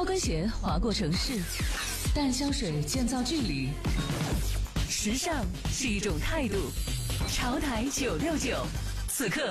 高跟鞋划过城市，淡香水建造距离。时尚是一种态度。潮台969，此刻